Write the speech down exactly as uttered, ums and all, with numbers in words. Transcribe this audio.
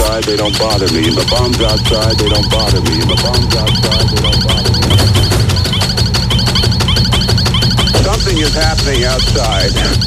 outside, they don't bother me. And the bombs outside, they don't bother me. And the bombs outside, they don't bother me. Something is happening outside.